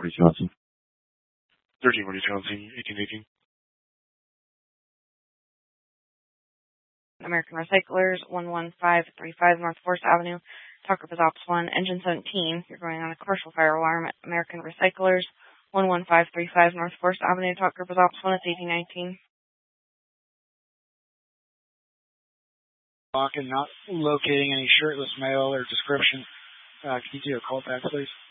1340 Johnson. 1340 Johnson, 1818. American Recyclers, 11535 North 4th Avenue, Talk Group is Ops 1, Engine 17. You're going on a commercial fire alarm at American Recyclers, 11535 North 4th Avenue, Talk Group is Ops 1, it's 1819. And not locating any shirtless male or description. Can you do a call back, please?